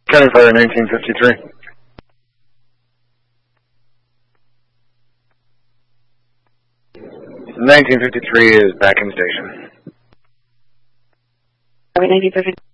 County Fire 1953. '1953 is back in station. 1953.